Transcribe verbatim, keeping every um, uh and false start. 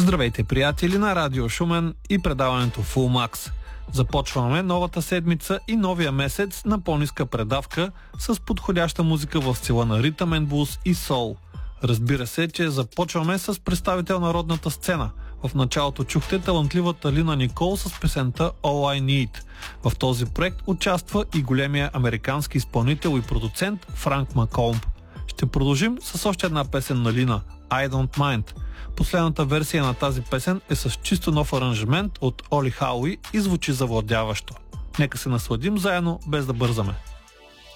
Здравейте, приятели на Радио Шумен и предаването Full Max. Започваме новата седмица и новия месец на по-ниска предавка с подходяща музика в стила на ритъм енд блуз и соул. Разбира се, че започваме с представител на родната сцена. В началото чухте талантливата Лина Никол с песента All I Need. В този проект участва и големия американски изпълнител и продуцент Франк Маколмб. Ще продължим с още една песен на Лина – I Don't Mind. Последната версия на тази песен е с чисто нов аранжимент от Оли Хауи и звучи завладяващо. Нека се насладим заедно, без да бързаме.